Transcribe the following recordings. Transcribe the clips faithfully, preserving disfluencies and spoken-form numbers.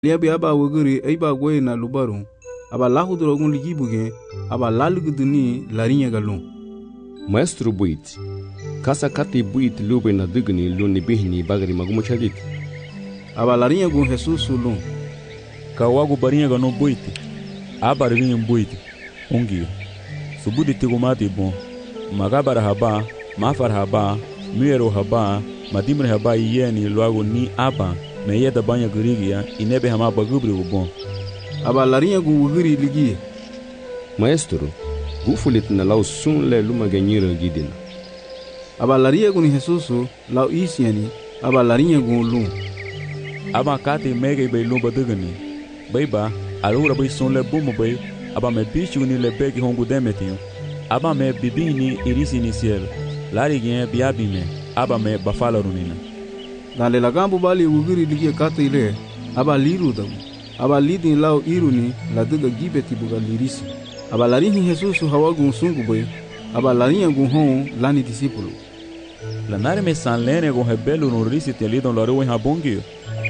Liabi aba wegeri aiba gwe na lubaru. Aba lahu drogun ligibuge. Aba laluguduni larinya galun. Maestro buit. Kasa kati buit lube na digni lun ni bihni bagari magumo chadit. Aba larinya gun Jesus lun. Kawagu barinha gano buit. Aba rinha buit. Ungi. Subudi tigumati bon. Magabara haba, mafar haba, muero haba, madimre haba yeni logo ni aba. Me yeda banya gurigia inebe hama bagubri ubon. Aba larinha gu wugiri ligi. Maestro, gufulit na lau sun le luma ganyira gidina. Aba larinha gu ni Jesusu lau isiani. Aba larinha gu lum. Aba kati mege bay lumba dugani. Bayba alura bay sun le bumu bay. Aba me bichu ni le begi hongu demetinho. Aba me bibini irisi inicial. Lari gen biabi me. Aba me bafala runina. Dale lagambu bali wugiri ligi kata ile. Aba liru damu. Aba lidin lau iruni la duga gibeti buga lirisi. Aba larinhi Jesusu hawagun sungu boy. Aba larinha gun hon lani discípulo. La nare me san lene gun hebelu no risi te lidon laru en habongio.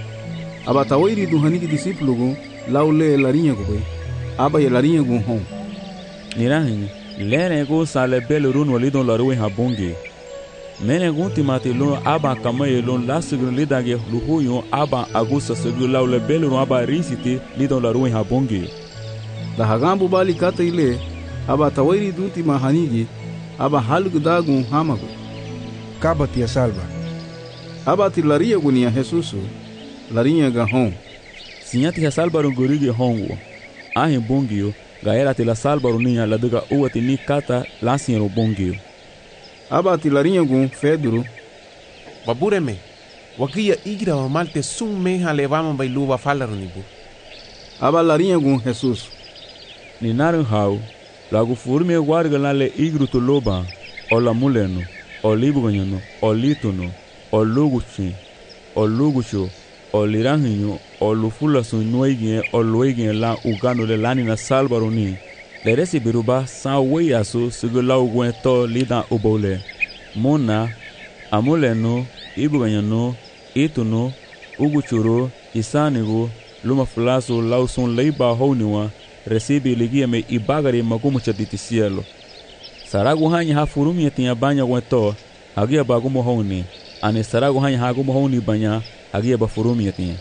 Aba tawairi dun haniki discípulo gun lau le larinha gun boy. Aba ye larinha gun hon. Nirahin lene gun san le belu run lidon laru en habongio. Mene gunti mati lun aba kamaye lun la sigru lidage luhuyo aba agusa sigru lau le belu aba risiti lidon la ruin habongi. Da hagambu bali kata ile aba tawairi dunti mahanigi aba halgu dagun hamagu. Kaba tia salva. Aba ti laria gunia Jesusu larinha ga hon. Sinyati ya salbaru gorigi hongo. Ahi bongio gaera ti la salbaru niya la duga uati ni kata lansiro bongio. Aba ti larinha gun Pedro. Babureme. Wakia igra wa malte sum meha levama bailuva falarnibu. Aba larinha gun Jesus. Ni narin hau. Lagu furme warga la le igru to loba. O la muleno. O libuganyano. O litono. O luguchi. O lugucho. O liranhinyo. O lufula sun nuegien. O luegien la ugano le lani na salbaroni. Le resi biruba san weyaso sigula ugwen to lidan ubole. Mona, amuleno, ibuganyano, ituno, uguchuro, isanigo, luma flaso lauson leiba honiwa, recibe ligia me ibagari magumu chaditi cielo. Saragu hanya hafurumi etinha banya gwen to, hagia bagumo honi, ane saragu hanya hagumo honi banya, hagia bafurumi etinha.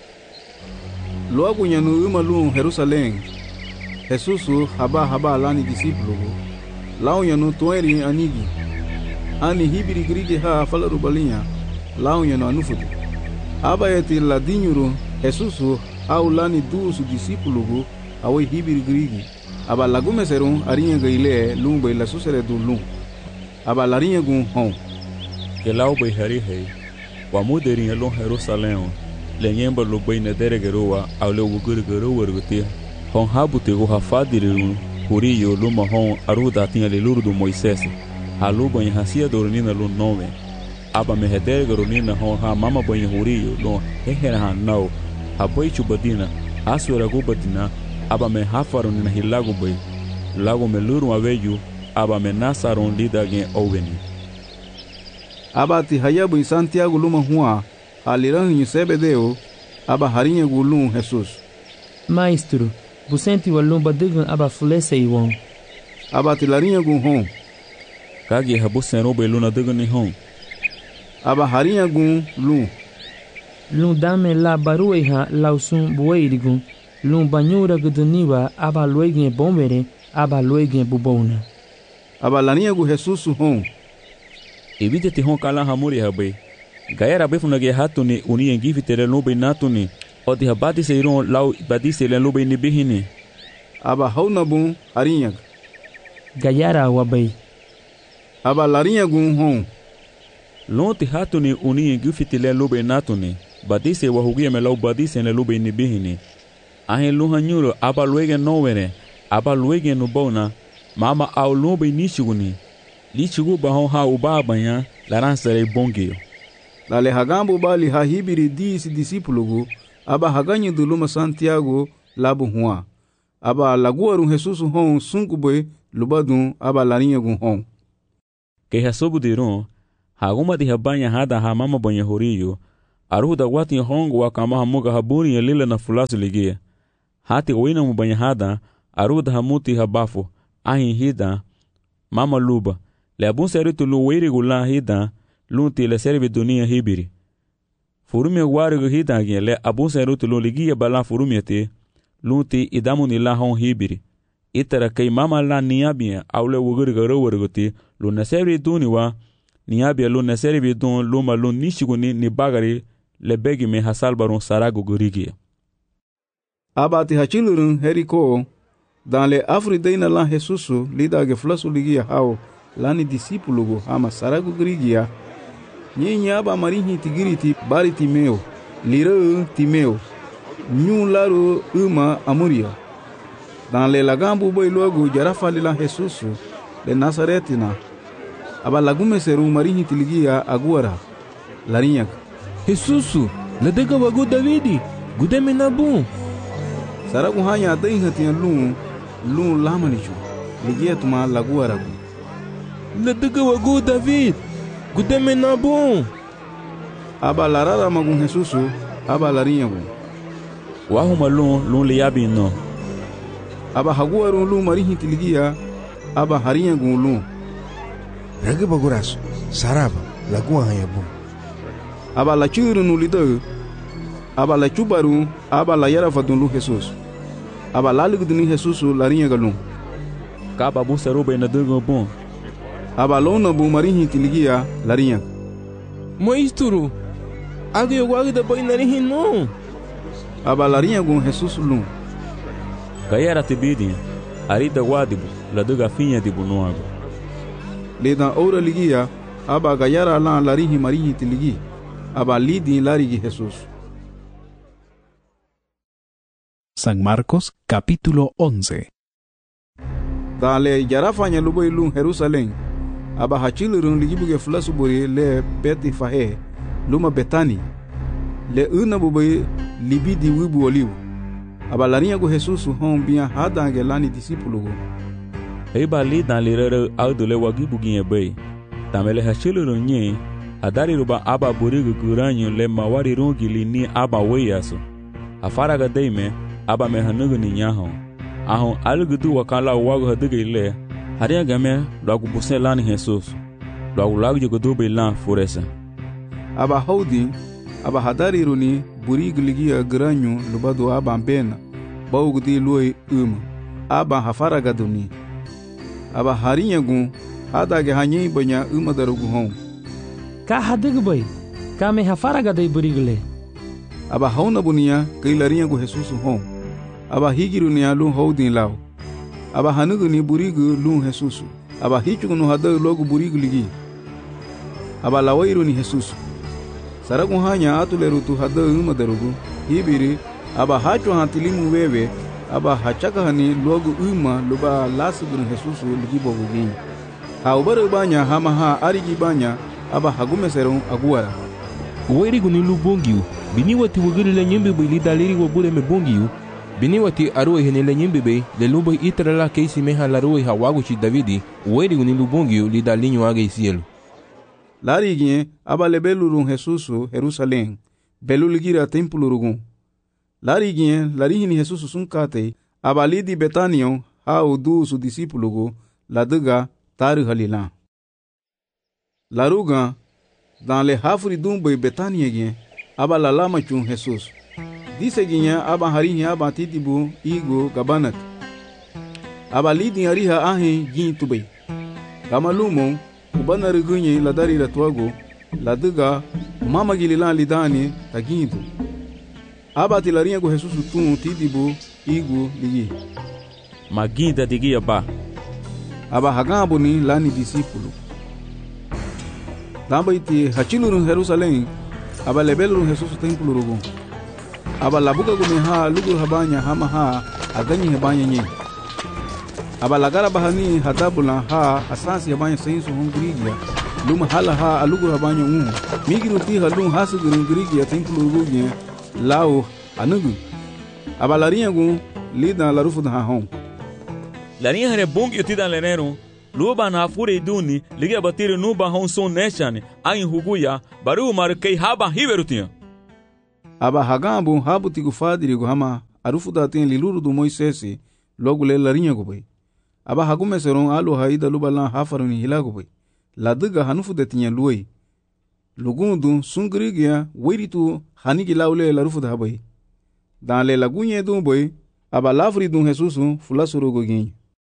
Logo nyanu uma lum Jerusalém. Jesusu haba haba lani discípulo. Lau nyanu toeri anigi. Ani hibiri grigi ha falaru balinha. Lau nyanu anufudu. Aba eti ladinyuru Jesusu au lani dusu discípulo awe hibiri grigi. Aba lagume serun arinha gaile lumba ila susere du lum. Aba larinha gun hon. Que lau bai hari hei. Wa muderin elon Jerusalém. Lenyemba lo bai na deregeroa au le uguri geroa rutia. Hon habute go hafadiru huriyo luma hon aruda tinha le luru do Moisés. Haluba em hasia dornina lu nome. Aba me hedere goronina hon ha mama banha huriyo lo hehera ha nau. Haboi chubadina asura gubadina aba me hafarunina hilago bai. Lago me luru aveju aba me nasaron lida gen oveni. Aba ti hayabu em Santiago luma hua aliran em Sebedeu aba harinha gulum Jesus. Maestro, Bucenti walumba digun aba fulese iwon. Aba ti larinha gun hon. Kagi habu senro be luna digun ni hon. Aba harinha gun lum. Lum dame la barueha lausun bueirigun. Lum banyura guduniwa aba luegin bombere aba luegin bubona. Aba larinha gun Jesus hon. Evite te hon kala hamuri habe. Gaera befuna ge hatuni uni engivi tere lube natuni. O de habati seiron lau badise le lube ni bihini. Aba hauna bun arinha. Gayara wabai. Aba larinha gun hon. Lonte hatuni uni engifiti le lube natuni. Badise wahugia me lau badise le lube ni bihini. Ahen luhanyuro aba luege nowere. Aba luege nubona. Mama au lube nishiguni. Lichigu bahon ha ubabanya laransere bongio. Lale hagambu bali hahibiri disi discípulo aba haganyi duluma Santiago labu hua. Aba laguaru Jesusu hon sunkuboy lubadun aba larinha gun hon. Que hasobu diron, haguma di habanya hada hamama banha horiyo, Aruda wati hongo wa kama hamuga habuni ya lila na fulasu ligia. Hati wina mubanya hada, aruda hamuti habafu, ahin hida, mama luba. Le abun seritu lu wiri gula hida, lunti le servi dunia hibiri. Furumia warigu hida gien le abun seritu lu ligia bala furumia te, lunti idamu nila hon hibiri. Itara kay mama la niabia aule wuguriga rawariguti, lu naseri duni wa, niabia lu naseri dun luma lu nishiguni ni bagari, le begi me hasal baron sarago gurigia. Abati hachilurun heriko, dans le afridaina la Jesusu, lida ge flasu ligia hao, lani disipulugu ama sarago gurigia, nye aba marihi tigiriti bari timeo, lira timeo, nyu laro uma amuria. Dans le lagambu boy logo jarafa lila Jesusu, le Nazaretina, aba lagume seru marihi tiligia aguara, larinyak. Jesusu, la dega wagu Davidi, gudeme nabu. Saragu hanya dai hatian lu, lu lamanichu, ligia tuma laguara gu. La dega wagu David, gudeme nabu. Aba larara magun Jesusu, aba larinyagu. Wahuma lu, lu liabi no. Aba haguaru lu marihi tiligia, aba harinyagu lu. Rage baguraso, saraba, lagua hanya bu. Aba la churu no lido, aba la chubaru, aba la yara fadun lu Jesus. Aba la liguduni Jesus la rinha galum. Kaba bu saruba ina dugo bom. Aba lona bu marihi tiligia la rinha. Moisturu, agi eu agi da boi narihi no. Aba la rinha gun Jesus lum. Kayara tibidi, arida wadibu, la duga finha dibu no água. Le dan ora ligia, aba gayara la la rihi marihi tiligi. Aba lidi larigi Jesus. San Marcos capítulo once. Dale yarafanya lubo ilun Jerusalén. Aba hachilurun ligibuge flasuburi le beti fahe luma betani. Le una bubai libidi wibu olivu. Aba larinha go Jesus hon bia hadange lani discípulo. Eba li dan lirere audule wagibuginye bay. Tamele hachilurun nye adari ruba aba burigu guranyo le mawari rungi li ni aba weyaso. Afaraga deime aba me hanugu ni nyaho. Ahon alugudu wakala wagu haduge ile. Haria game lagu buse lani Jesus. Lagu lagu jogodu be lan furesa. Aba haudi aba hadari runi burigu ligia guranyo lubado aba mbena. Baugudi luoi um. Aba hafaraga duni. Aba harinha gun hadage hanyi banya uma darugu hon. Ka hadig bay, ka me hafaraga day burigle. Aba hauna bunia kay larinha gu Jesus hon. Aba higiru ni alu houdin lao. Aba hanugu ni burigu lu Jesus. Aba hichugu no hada logo burigu ligi. Aba lawairu ni Jesus. Saragu hanya atuleru tu hada uma darugu. Hibiri aba hachu hantilimu wewe. Aba hachaka hani logo uma luba lasubun Jesus ligi bogu gini. Ha ubaru banya hama ha arigi banya. Aba hagume serum aguara. Uweri guni lu bongiu, bini wati wugiri le nyembe bay li daliri wabure me bongiu. Bini wati arue hene le nyembe bay le lubo itra la keisi meha la rue hawagu chi Davidi. Uweri guni lu bongiu li dalinyo age isielu. Lari gien aba le belurun Jesusu Jerusalén. Belu ligira templo rugun. Lari gien lari hini Jesusu sunkate. Aba lidi Betanion ha udu su discípulo la duga taru halilan. Laruga, dans le hafri dumbe Betania gien, aba la lama chun Jesus. Dise gien aba harihi aba titibu igo gabanat. Aba lidi ariha ahe gien tubay. Kamalumo, ubana rigunye la dari la tuago, la duga, mama gililan lidani tagintu. Aba tilarinha go Jesus tun titibu igo ligi. Maginda digia ba. Aba hagambo ni lani discípulo. Damba iti hachilurun Jerusalén, aba lebelurun Jesus templo rugun. Aba labuka gumi ha lugur habanya hama ha aganyi habanya nye. Aba lagara bahani hadabula ha asansi habanya sainsu hungrigia. Luma hala ha alugur habanya umu. Migiru ti halun hasugurun grigia templo rugun lao anugu. Aba larinha gun lida larufu da hon. Larinha hane bongi utida lenero. Luba na fure duni liga batire nuba hon son neshane ain huguya baru mar kei haba hiverutia. aba hagambu habu tigu fadirigu hama arufu datin liluru du Moisesi logu le larinya gubay aba hagume seron alu haida lubala hafaruni hilagubay ladiga hanufu detinya luay lugundu sungrigia wiritu hanigi laule larufu dabay dan le lagunye du boy aba lafri du Jesusu fulasuru gogin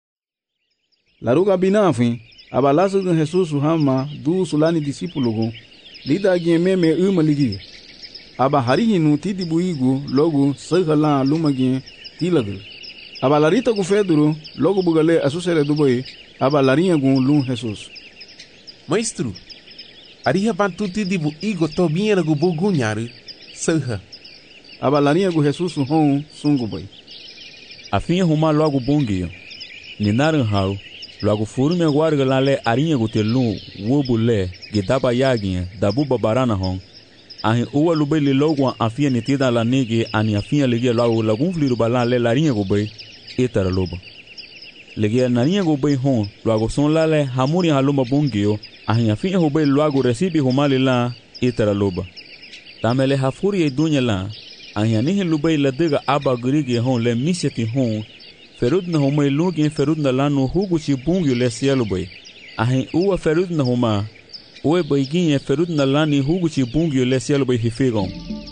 laruga binafi aba lasu du Jesusu hama du sulani disipulugu lida gien meme umaligi aba harihinu tidi buigu logu sagala lumagin tilagul aba larita gu Pedro logu bugale asusere duboy aba larinha gu lum Jesus Maestro, ariha bantu tidi buigo tobinha gu bugunyaru saha aba larinha gu Jesus hon sungu boy afinha huma logo bongio ninaran hau logo furume guarga lale arinha gu telum wobule gidaba yaginha dabu babarana hon ahin uwa lubay li logo afia nitida la nege ani afia lege logo lagun fliru balan le larinha gu bay etara loba lege narinha gu bay hon logo son lale hamuri haluma bongio ahin afia gu bay logo recibe humali la etara loba tamele hafuri e dunya la ahin anihin lubay la diga aba grige hon le miseti hon ferudna huma lugi ferudna lanu huguchi bongio le cielo bay ahin uwa ferudna huma Oe baiguinha ferudna lani huguchi bungio le cielo bay hifegon.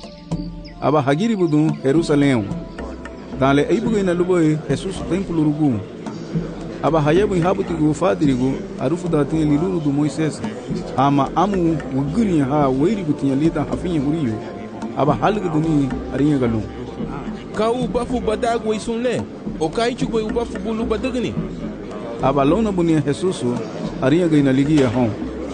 Aba hagiri budun Jerusalém. Dan le eibuina luboy Jesus templo rugu. Aba hayabu habutigu fadirigu arufu datin liluru du Moisés. Ama amu wuguri ha weirigu tinha lita hafinha huriyo. Aba halgu duni arinha galu. Ka u bafu badagu isunle. O kaichu boy u bafu bulu badagni. Aba lona bunia Jesus arinha gaina ligia hon.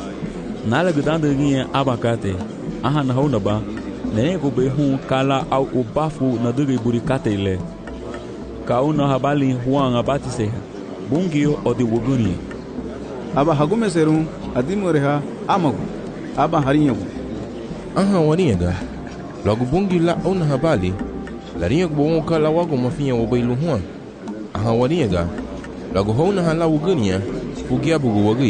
Nala gudanda ginha abakate aha na hona ba ne go be hu kala au ubafu na dugi burikate ile ka una habali huang abati se bungio odi wuguni aba hagume serum adimoreha amagu aba harinyagu aha waniga logo bungi la una habali la rinha bo kala wago mafinha obailu huang aha waniga logo hona hala wugunia fugia bugu wagi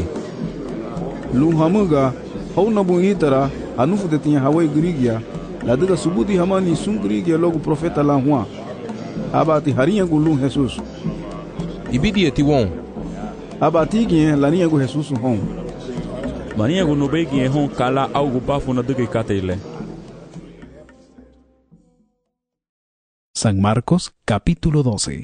Luhamuga hona buitara anufu detinha hawai grigia ladiga subudi hamani sun grigia logo profeta la hua abati harinha gu lum Jesus ibidi eti won abati gien larinha gu Jesus hon marinha gu no begi hon kala algo bafu na diga katele. San Marcos capítulo doce.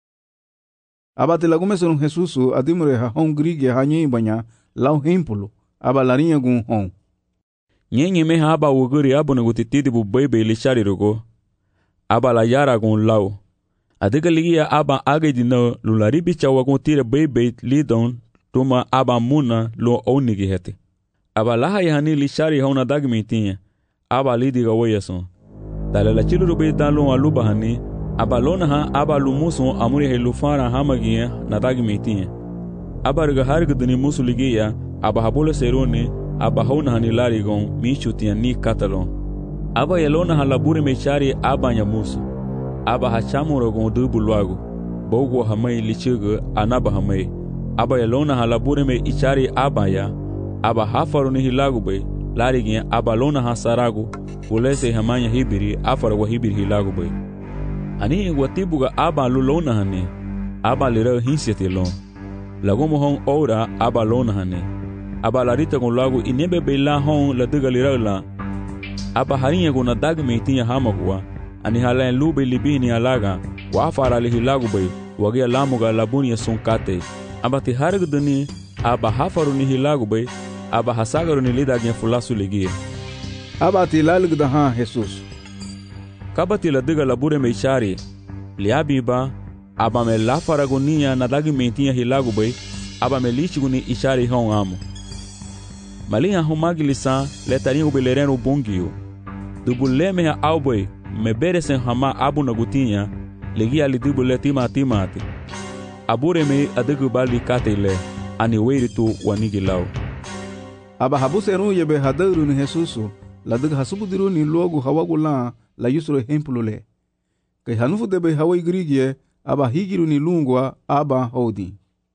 Abati lagume son Jesus adimure ha hon grigia hanyi banya lau hempulo aba larinha gun hon nyenye me aba wuguri abu na gutitidi bu bebe lishari rugo aba la yara gun lau adiga ligia aba agedi na lulari bicha wagun tire bebe lidon tuma aba muna lo onigi hete aba laha yani lishari hona dagmitinha aba lidiga wayason dale la chilu rube dalo aluba hani aba lona ha aba lumuso amuri helufara hamagia na dagmitinha aba riga harga dani musuligia aba habole serone aba hona hani larigon michutia ni katalon aba yelona halabure mechari aba nyamusu aba hachamuro gon dubulwago bogo hamai lichiga anaba hamai aba yelona halabure me ichari aba ya aba hafaruni hilago be larigin aba lona hasarago ulese hamanya hibiri afara wa hibiri hilago be ani watibuga aba lulona hani aba lira hinsetelon lagomo hon ora aba lona hane aba larita gon lago inebe bela hon la diga lirala aba harinha gon dag meitinha hamagwa ani hala lube libini alaga wa fara li hilago bay wagi lamuga labunia sonkate aba ti hargdani aba hafaruni hilago bay aba hasagaruni lidagin fulasu ligie aba ti lalgda ha Jesus kabati la diga labure meishari liabiba aba me la faragonia na dagi mentinha hilago bay aba me lichiguni ishari hon amo malinha homagilisa letarinho belereno bongio dubuleme ha alboy me beresen hama abu na gutinha legia li dubule tima timate abure me adigu bali katele ani weiritu wanigilau aba habuseru yebe hadaru ni Jesusu la diga hasubudiru ni logo hawagula la yusro hempulule kai hanufu debe hawai grigie aba higiru ni lungwa aba hodi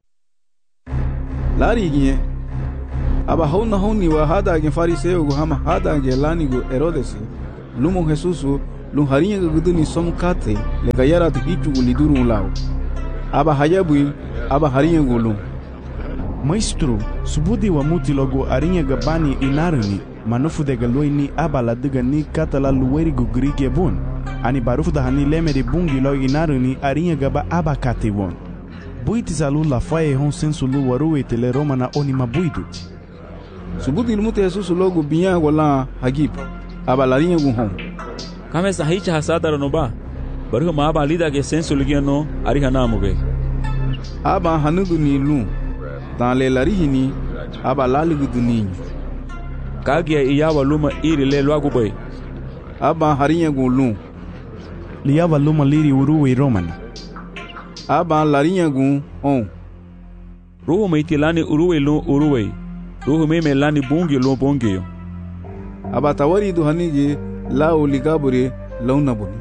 larigie aba hona honi wa hada ge fariseo go hama hada ge lani go Herodes lumo Jesusu lun harinha guduni som kate le kayara te hichu liduru lao. Aba hayabui aba harinha gulum. Maestro, subudi wa muti logo arinha gabani inarani manofu de galoini aba la diga ni kata la luweri gugrige bon. Ani barufu da hani leme de bungi lo inarani arinha gaba aba kate bon. Buiti zalu la faye hon sensu lu waru etele Roma na onima buiduti. Subudi ilmute Jesusu logo binya wala hagip aba la rinha gun hon. Kame sahicha hasata no ba. Baruhu ma aba lida ke sensu ligiano ariha namuge. Aba hanudu ni lu. Dans les larihini aba laligu duninho. Kagia iyawa luma iri le luagu boy. Aba harinha gulum. Liava luma liri uruwe Romani. Aba larinha gun on. Ruhu meitilani uruwe lu uruwe. Ruhu me melani bungi lu bungi. Aba tawari du hanige la oligabure launabuni.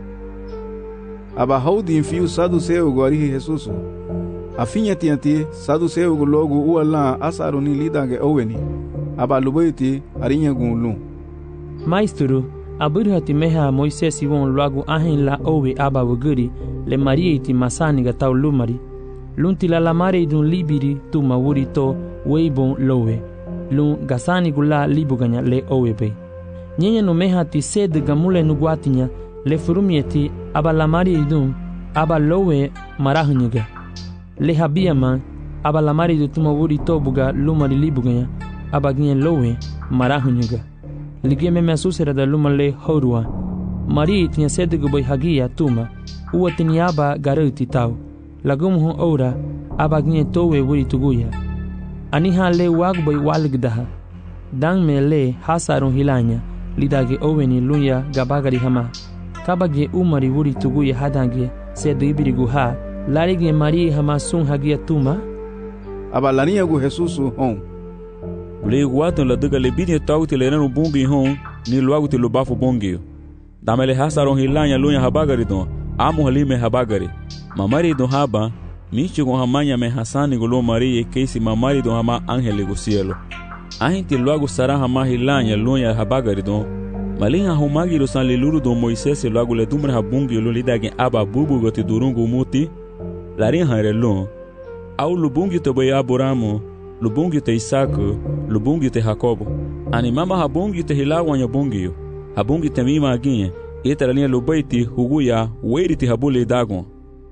Aba haudi infiu sadu seu gorihi Jesusu. Afinha tianti sadu seu logo uala asaroni lidange oweni. Aba luboiti arinha gunlu. Maestro, aburhati meha Moisés won logo ahin la owe aba wuguri le marieti masani ga tau lumari. Lunti la lamare dun libiri tu mawuri to weibon lowe. Lun gasani gula libuganya le owe be. Nyenya no meha ti sed gamule nuguatinya le furumieti aba lamari dun aba lowe marahnyuga. Le habiyama aba lamari du tuma wuri tobuga lumari libuganya aba gnyen lowe marahunyuga. Ligie me mesusera da lumale horua. Mari tinha sedego boy hagia tuma. Ua tinha aba garuti tau. Lagum hon ora aba gnyen towe wuri tuguya. Aniha le wag boy walgdaha. Dang me le hasarun hilanya lidage oweni lunya gabagari hama. Kabage umari wuri tuguya hadange sedu ibirigu ha. Larigi Maria hama sun hagia tuma. Aba larinha gu Jesusu hon. Le guaton la duga le bini tauti le renu bungi hon ni luagu ti lubafu bungi. Damele hasaron hilanya lunya habagari don. Amu halime habagari. Mamari don haba. Nichi gon hamanya me hasani gulo Maria keisi mamari don hama angele gu cielo. Ahinti luagu sara hama hilanya lunya habagari don. Malinha humagi lo san leluru don Moisés luagu le dumre habungi lo lidagin aba bubu goti durungu muti. Larin harelon. Au lubungi te boy Abrahamu, lubungi te Isaac, lubungi te Jacobo. Ani mama habungi te hilawanya bungi. Habungi te mima aginye. Ita lalinha lubaiti huguya weiri te habule dagon.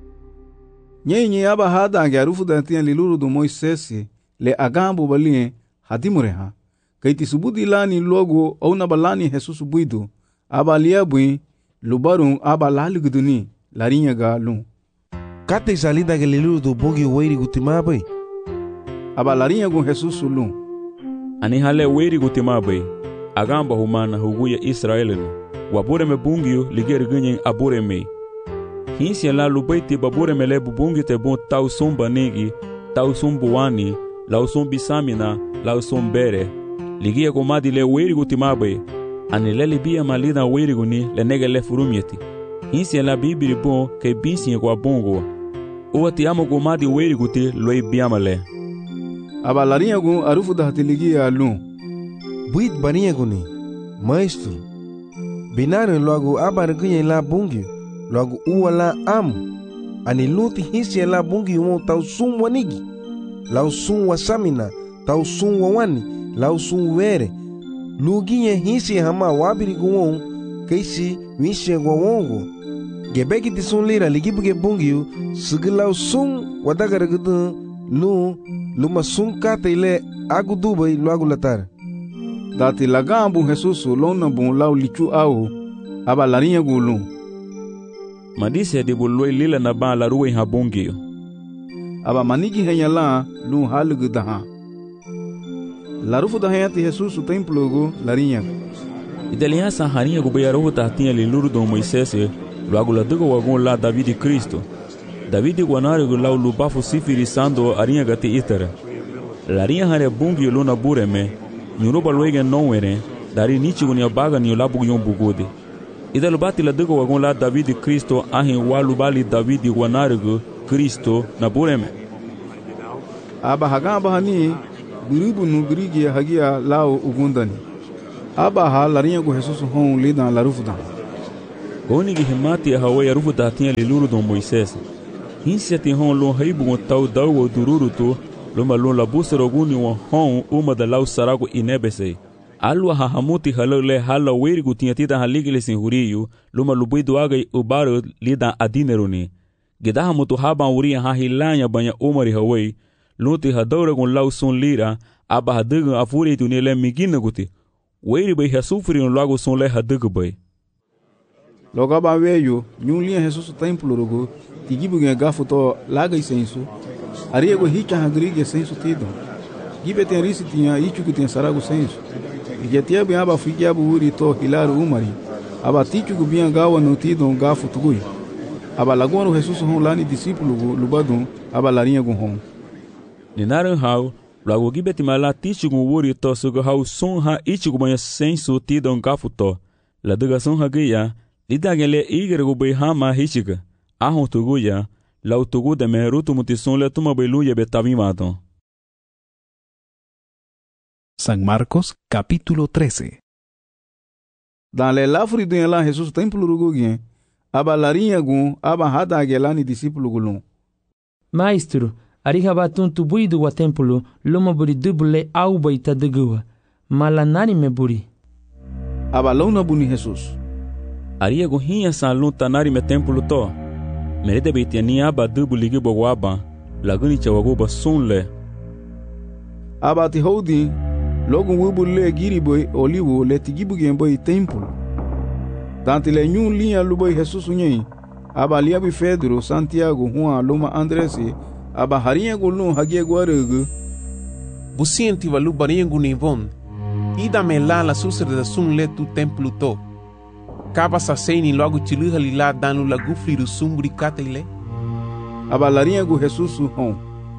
Nyenye aba hadange arufu dantian liluru do Moisés le agambo balinhe hadimureha. Kaiti subudi lani logo au na balani Jesus buidu. Aba liabui lubarun aba laliguduni larinha ga lun. Kate salida que lelu do bogi weiri gutimabai. Aba larinha gun Jesus lun. Ani hale weiri gutimabai. Agamba humana huguya Israelino. Wabure me bungio ligeri ganyen abure me. Hinsi la lubaiti babure me lebu bungi te bon tau sumba negi, tau sumbu wani, lau sumbi samina, lau sumbere. Ligia komadi le weiri gutimabai. Ani lele bia malida weiri guni le nege le furumieti. Hinsi la bibiri bon ke binsi kwa bongo. Uwa ti amo komadi weiri guti loi biamale. Aba larinha gun arufu da hatiligia lun. Buit barinha guni. Maestro. Binaru logo aba ganyen la bungi. Logo uwa la amu. Ani luti hinsi la bungi umo tau sum wanigi. Lau sum wa samina. Tau sum wa wani. Lau sum were. Luginye hinsi hama wabiri guon. Keisi wishe gwa wongo. Gebeki ti sun lira ligibuge bungiu. Sigilau sun wadagara gudu. Lu. Luma sun kate ile agu dubai lo agu latar. Dati lagambu Jesus lona bon lau lichu au. Aba larinha gulun. Madise de boloi lila na ba la ruwe habungio. Aba manigi henya la lu halugu daha. La rufu da henya ti Jesus o templo go larinha. Idalinha sa harinha go beyarohu tahtinha li luru do Moisés lo agu la dugo wagon la David e Cristo. David guanari go lau lubafu sifiri sando arinha gati itara. Larinha hare bungio luna bureme. Nyuruba loige nonwere. Dari nichi go nyabaga ni labu yon bugode. Ida lubati la dugo wagon la David e Cristo ahin walubali David guanari go Cristo na bureme. Aba hagamba hani biribu nu girigi hagia lao ugundani. aba ha larinha go Jesus hon lidan la rufudan goni gi hemati hawa ya rufuda tinha liluru don Moisés hinsia ti hon lo haibu go tau dawo dururu to lo malon la busero guni wa hon uma da lau sarago inebese alwa ha hamuti halole hala werigu tinha tita haligile sin huriyu lo malubui duaga ubaro lidan adineruni gedaha mutu haba uri ha hilanya banya umari hawai luti hadawra gon lau son lira aba hadaga afuri tunele migina guti weri bai hasufri no lago son le hadaga bai loga ba weyo nyulia Jesus templo rogo tigibu ge gafu to laga isensu ari ego hicha hagrige sensu tido gibe ten risi tinha ichu que tem sarago sensu ijetia bem aba fiki abu uri to hilaru umari aba tichu gu bem gawa no tido gafu tugui aba lagoa no Jesus hon lani discípulo lubadun aba larinha gon hon Ninaran hau, lago gibeti mala tichu gun wuri to suga hau son ha ichu gu banya sensu tidon gafu to. La duga son ha gaya, lidagele igre gu bai hama hichiga. Ahon tugu ya, lau tugu de meherutu muti son le tuma bai luye betami maton. San Marcos capítulo trece. Dan le lafri dun la Jesus templo rugu gien, aba larinha gun aba hada agelani discípulo gulun. Maestro, ariha batun tubuidu wa templo loma buri dubule au baita degua malanani me buri aba lona buni Jesus aria go hinha san lun tanari me templo to merede beitani aba dubuli ge bogwaba laguni chawago ba sunle aba ti hodi logo wubule giri boy olivo le tigibu gen boy templo tanti le nyun linha lu boy Jesus nyen aba lia bi Pedro Santiago Juan loma Andresi aba harinha golun hagie guarug busienti valu baringu nivon ida me la la susre da sun le tu templo to kaba sa seni logo tiluha lila danu la gufri do sumbri katele aba larinha go Jesus hon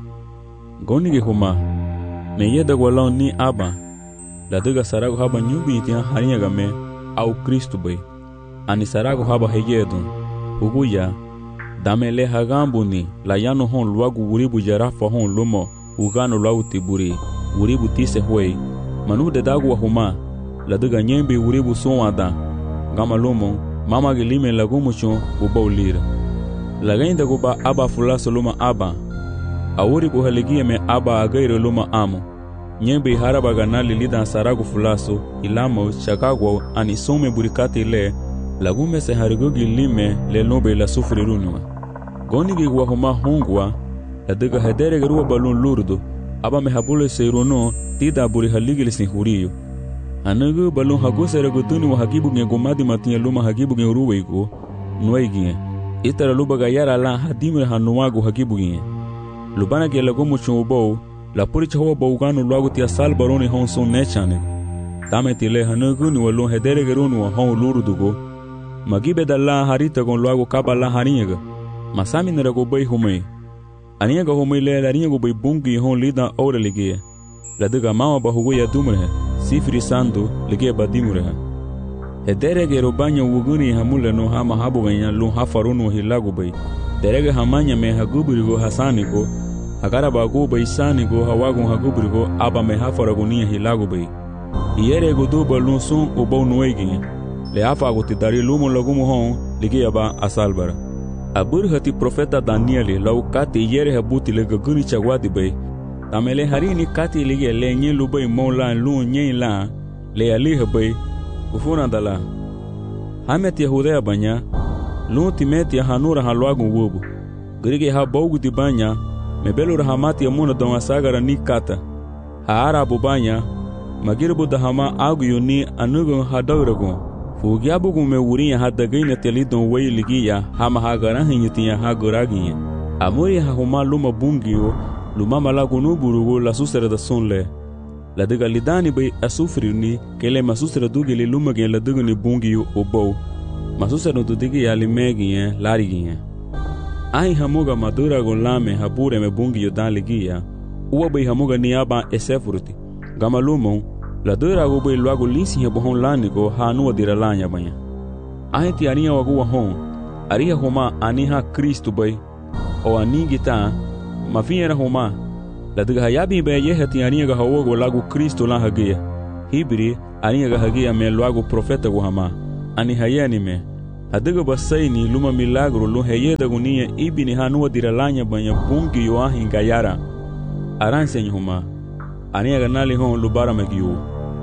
goni ge homa me yeda golon ni aba la duga sarago haba nyubi tian harinha game au Cristo bai ani sarago haba heyedun huguya damele hagambuni la yano hon luagu wuribu jarafa hon lomo ugano luagu tiburi wuribu tise huei manu de dagu wa huma la daga nyembe wuribu sonwada gama lomo mama gelime lagumu chon ubaulira la gainda goba aba fulaso loma aba awuri bu haligie me aba agaire loma amo nyembe haraba ganali lidan saragu fulaso ilamo chakagwa ani some burikati le lagume se harigogi lime le nobe la sufri runwa goni gi wa huma hongwa la daga hedere garuwa balon lurdo aba me habule seirono tida buri haligil sin huriyo anagu balon hago serago tuni wa hagibu nge gomadi matia luma hagibu nge ruwego noigi itara luba ga yara la hadimre hanuwago hagibu nge lubana ge lago mucho bo la puri chawa bogano lago tia sal baroni hon son nechane tame tile hanagu ni walon hedere garuno hon lurdugo magibe dalla harita gon lago kabala hariga masami nerago bai humei aniga humei le laringa go bai bungi hon lida ora ligia la daga mama bahugo ya dumre sifri sando ligia badimure hedere ge robanya wuguni hamule no hama habu ganya lu hafarunu hilago bai derege hamanya me hagubirigo hasanigo agara bago bai sanigo hawago hagubirigo aba me hafarago ni hilago bai iyere go do balun son obo noegi le afa go tidari lumo lagumo hon ligia ba asalbara abur hati profeta Danieli lau kati yere habuti le gaguni chagwadi bay tamele harini kati lige le nye lubay mola lu nye la le ali habay ufuna dala hamet yahuda banya lu timeti hanura halwagu wubu grige ha bogu di banya mebelu rahamati amuna don asagara ni kata ha arabu banya magirbu dahama agu yuni anugo hadawrago Fugiabu gume wurinha hadagaina telidon wei ligia hama hagara hinyitia hagoragi amuri ha huma luma bungio luma malagu nuburugo la susera da sonle la daga lidani bai asufrini kele masusera dugeli luma gen la daga ni bungio obo masusera dudigi ya limegi larigi ai hamuga madura golame habure me bungio dan ligia uwa bai hamuga niaba esefruti gamalumo la dura go bai luago linsi he bohon lanigo hanu dira lanya banya ahiti ania wago wa hon aria homa aniha Kristo bai o anigita mafiera homa la daga yabi bai yehati ania ga hawo go lago Kristo la hagia hibri Arinha ga hagia me loago profeta go hama. Ani hayani me. Adiga basaini luma milagro lu heyeda gunia ibini hanua diralanya banya bungi yoahin gayara. Aransen huma. Arinha ga nali hon lubara magiu.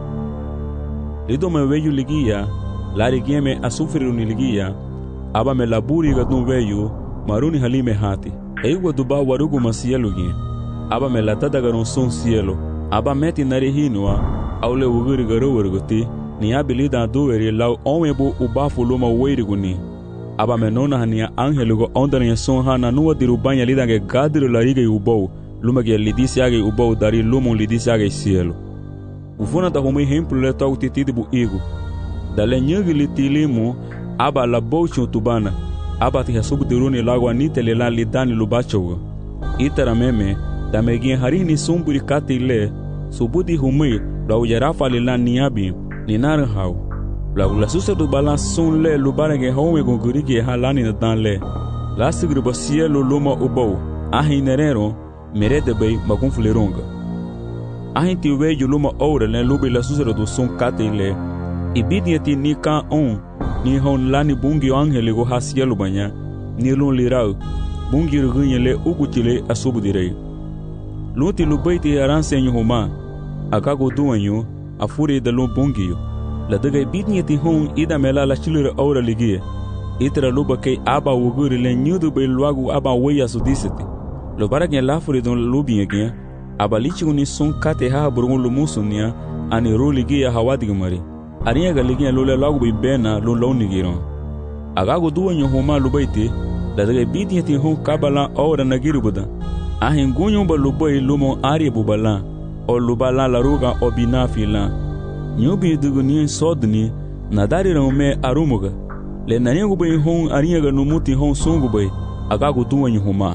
Lido me veju ligia, lari gieme asufriru ni ligia, aba me laburi ga dun veju, maruni halime hati. Eiwa duba warugu ma cielo gi. Aba me latada garon son cielo. Aba meti nari hinua, aule uguri garo warguti, ni abilida duweri lau onwebu ubafu luma weiriguni. Aba me nona hania angeligo ondania son hana nuwa dirubanya lidange gadiru larige ubou, luma ge lidisiage ubou dari lumu lidisiage cielo. Ufuna da humi hemplu le tau titidi bu igu. Dale nyagi litilimu, aba la bouchun tubana, aba ti hasubu diruni lagu anite le lan lidani lubachogo. Itara meme, da megin harini sumburi kati le, subudi humi, la ujarafa le lan niabi, ni naranhau. La ula susa du balan sun le lubarage home gunguriki halani na dan le. La sigriba cielo luma ubou, ahi nerero, merede bay magunfuleronga. Ahi ti veju luma ora le lubi la susa du sun kati le, ibidiati ni kan on, ni hon lani bungi angeli go ha cielo banya, ni lun lirau, bungi rugunye le ugutile asubu direi. Lunti lubaiti aransenyo huma, akago duanyo, afuri da lun bungiyo. La daga ibidiati hon ida mela la chilure ora ligie. Itra luba kei aba wuguri le nyudu be luagu aba weya sudisiti. Lo baragnya lafuri don lubi again, aba lichigu ni sun kate ha burungu lumusunia, ani ro ligia hawadigumari. Arinha ga ligia lule lagu be bena lun launigiron. Agago duanyo homa lubaiti, la daga ibidiati hon kabala ora nagirubuda. Ahin gunyo ba lubai lumo ari bubala, o lubala la ruga obinafi la. Nyubi duguni sodni, nadari raume arumuga. Le nanyangu bay hon arinha ga numuti hon sungu bay, agago duanyo homa.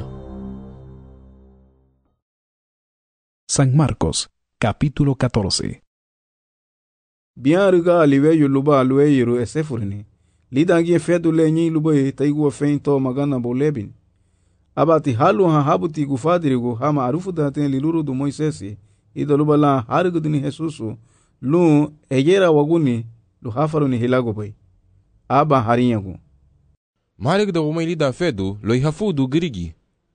San Marcos, capítulo catorce. Bien ruga aliveyo luba alueiro esefurni. Lidangi fedu le nyi lubai taigu feinto magana bolebin. Abati halu ha habuti gufadirigo hama arufu daten liluru du Moisesi, ida luba la harigudini Jesusu, lu ejera waguni lu hafaru ni hilago bay. Aba harinyagu. Marig da umay lida fedu lo ihafudu girigi.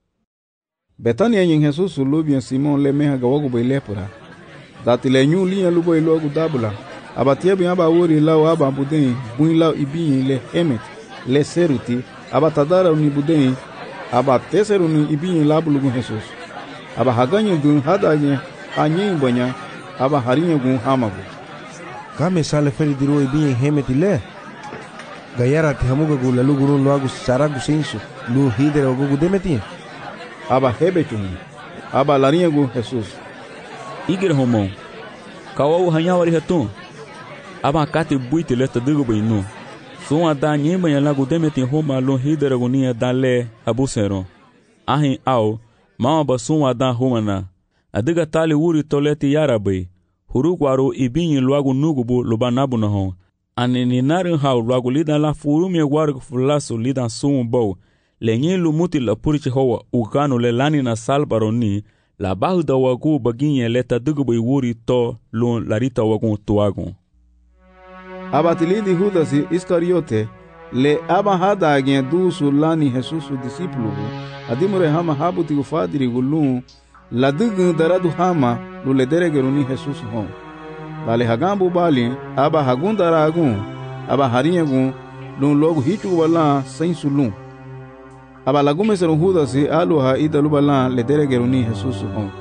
Betania yin Jesusu lubian Simon le meha gawagu bay lepura. Dati le nyu liya luba ilogu dabula. Abatia bi aba wori lao aba budin, buin lao ibin le emet, le seruti, aba tadara uni budin, aba teseru ni ibin labulugu Jesus. Aba haganyo dun hadanye, anyin banya, aba harinyo gun hamagu. Kame sale feri diro ibin hemeti le. Gayara ti hamuga gu lalu gurun loagu saragu sensu, lu hidere ogugu demeti. Aba hebetuni, aba larinyo gun Jesus. Igir homon, kawau hanyawari hatun. Aba kate buite leta digo beinu. Son ada nyemba ya lagu demeti homa lon hidere gunia dale abusero. Ahin au, mama ba son ada homa na. Adiga tali wuri toleti yarabe. Huruguaro ibinyi luagu nugubu lubanabu na hon. Ani ni narin hau luagu lidan la furumye wargu fulaso lidan sumu bau. Lenye lumuti la purichi hoa ukano le lani na salbaro ni. La bahu da wagu baginye leta digo be wuri to lon larita wagun tuagun. Abatilidi Judasi Iscariote, le aba hada agien du sulani Jesusu discípulo, adimure hama habuti gufadiri gulun, la digun daradu hama lu le deregeruni Jesusu hon. Dale hagambu bali, aba hagun daragun, aba harinyagun, lun logu hichu wala sain sulun. Aba lagume serun Judasi aluha ida lubala le deregeruni Jesusu hon.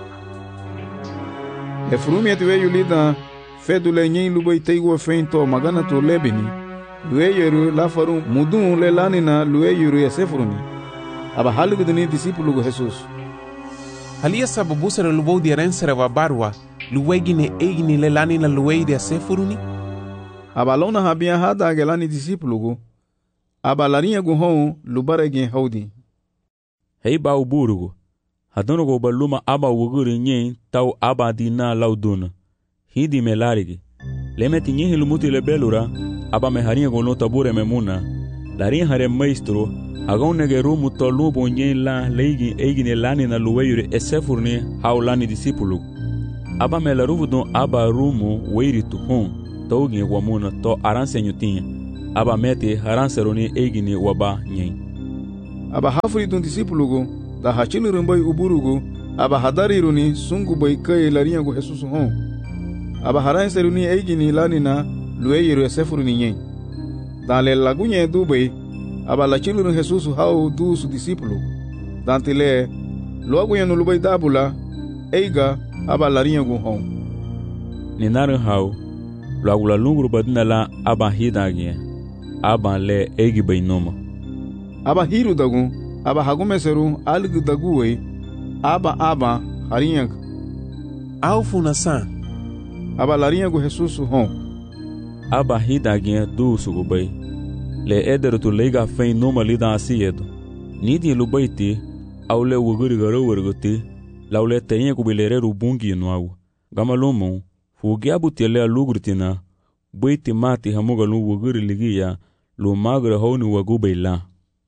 Le frumi etiwe yulida, fedu le nyin lubai teigo feinto magana to lebini, lueyeru lafaru mudun le lanina lueyeru esefuruni. Aba haligudini discípulo go Jesus. Halia sababusere lubou di rensere wa barwa, luegine eigini le lanina luei de esefuruni. Aba lona habia hada agelani discípulo go. Aba larinha go hon lubarege haudi. Hei ba uburugo. Hadono go baluma aba wuguri nyin tau aba dina lauduna. Hidi me larigi. Lemeti nyihi lumuti le belura, aba me harinha go no tabure me muna. Larinha hare maestro, agon nege rumu to lubo nyin la leigi eigine lani na luweyure esefurni hau lani disipulu. Aba me la ruvu don aba rumu weiri tu hon. Togi wamuna to aranse nyutinha. Aba mete haranseroni egini waba nyen. Aba hafuri dun discípulo da hachili rumbai uburugo. Aba hadariruni sungu bai kai larinyago Jesus hon. Aba haranseroni egini lanina lueyeru esefuruni nyen. Dan le lagunye dubai. Aba lachiluru Jesus hau du su discípulo. Dantile logo yanu lubai dabula eiga aba larinyago hon. Ninaru hau logo la lungru badina la aba hidagia. Aba le egi bai noma. Aba hiru dagun aba hagumeseru algu daguwe aba aba harinyak. Au funasan. Aba larinyago Jesus hon. Aba hidagia du sugubai. Le ederu tu leiga fein noma lida asiedo. Nidi lubaiti au le wuguri garo wergote la ule tenye kubilereru bungi nuau. Gama lomo fugiabu tiele alugrutina baiti mati hamuga lu wuguri ligia lu magre honi wagubaila.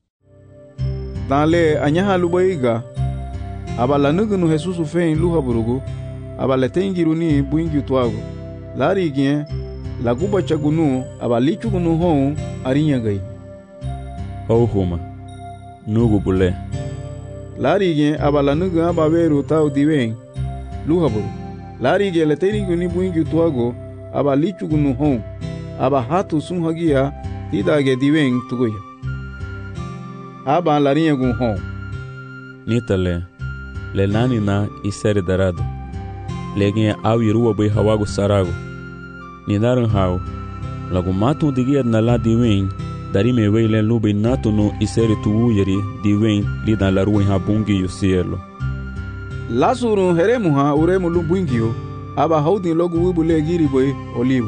Dale anyaha lubaiga aba lanugunu Jesus fein luha burugu aba le tengiruni buingi tuago. Lari gien la guba chagunu aba lichugunu hon arinyagai. Au homa nugu bule. Lari gen aba lanuga aba veru tau diwen luhaburu. Lari gen le tengiruni buingi tuago aba lichugunu hon aba hatu sunhagia tidage diwen tugoya. Aba larinyagun hon. Nitale le nani na isere darado. Legin au iruwa bai hawago sarago. Ninaran hau lagu matu digia na la diwen dari me weile lube natu no isere tu yeri diwen li na la ruin habungi yu cielo. La surun heremu ha uremu lumbungio aba haudin logu wibule giri boy olivu.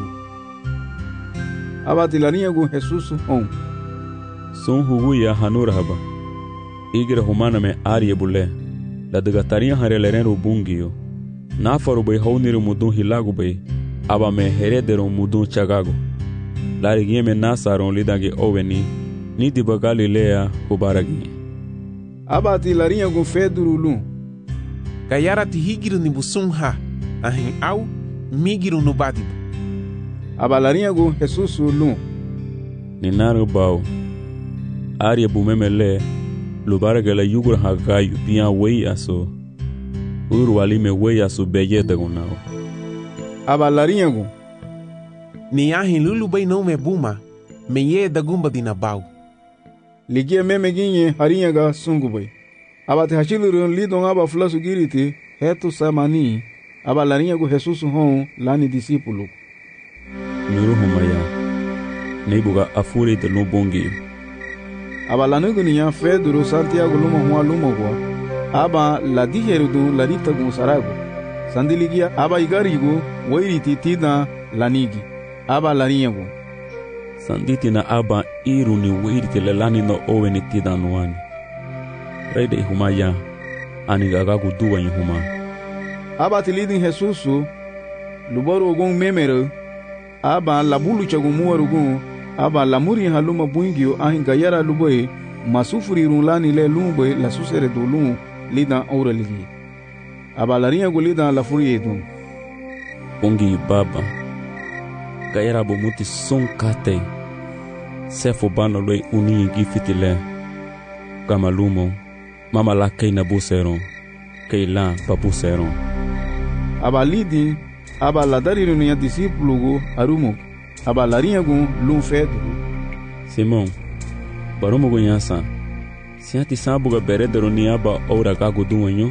Aba tilaniagu Jesus hon. Son huguya hanura haba. Igira humana me arie bule. La degataria hareleren bungio. Na faru bai hauniru mudun hilagu bai. Aba me heredero mudun chagago. Lari gieme nasaron lidagi oveni. Nidi bagali lea ubaragi. Aba tilarinha gun feduru lum. Kayara ti higiru ni busum ha. Ahin au migiru no badibu. Aba larinha gun Jesus lum. Ninaru bau. Aria bumemele. Lubaragala yugur hagayu pia wei aso. Uru alime wei aso beye dagunao. Aba larinha gun. Ni ahin lulu bai não me buma. Me ye dagumba dinabau. Ligia meme ginye harinha ga sungu bai. Aba te hachilurun lidon aba flasu giriti hetu samani. Aba larinha gun Jesus hon lani discípulo. Nuru humaya. Neibuga afure de lubongi. Aba lanugu niya Pedro Santiago luma hua luma hua. Aba la diherudu la rita gun sarago. Sandiligia aba igarigu wairiti tina lanigi. Aba larinha gun. Sanditi na aba iru ni wairiti le lani no oweni tina nuani. Reide humaya anigagagu duwa huma. Aba tilidin Jesusu lubaru ogun memero. Aba labulu chagun muarugun. Aba lamuri haluma buingio ahin gayara luboy masufuri runlani le lumboy la susere dolum lidan auraligi. Aba larinha gulida la furi edum. Bungi baba. Gayara bomuti son kate. Sefo bano loy uni gifitile. Kamalumo. Mama la kei na buseron. Kei la papuseron. Aba lidi. Aba la darirunia discípulo arumo. Aba larinha gun lum fedo. Simão, barumo gunhasa. Se ati sabuga beredero ni aba ora gago duanho.